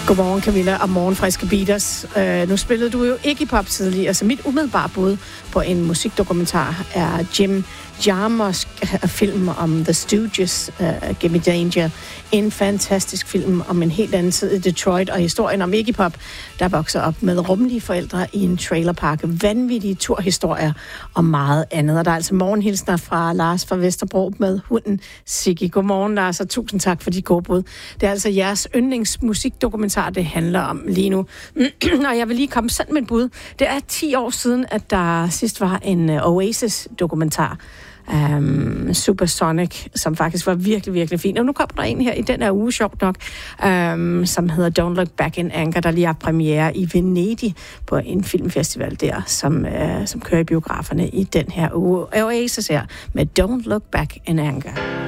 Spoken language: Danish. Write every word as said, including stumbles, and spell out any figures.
Godmorgen Camilla og morgenfriske Beaters. Uh, nu spillede du jo Iggy Pop tidligere, så mit umiddelbare bud på en musikdokumentar er Jim Jarmusch film om The Stooges, uh, Gimme Danger. En fantastisk film om en helt anden tid i Detroit, og historien om Iggy Pop, der vokser op med rummelige forældre i en trailerpark. Vanvittige turhistorier og meget andet. Og der er altså morgenhilsner fra Lars fra Vesterbro med hunden Siggy. Godmorgen Lars, og tusind tak for de gode bud. Det er altså jeres yndlingsmusikdokumentar, det handler om lige nu. Og jeg vil lige komme selv med et bud. Det er ti år siden, at der sidst var en Oasis-dokumentar. Um, Supersonic, som faktisk var virkelig, virkelig fin. Og nu kommer der en her i den her uge, sjovt nok, um, som hedder Don't Look Back in Anger, der lige har premiere i Venedig på en filmfestival der, som, uh, som kører i biograferne i den her uge. Oasis her med Don't Look Back in Anger.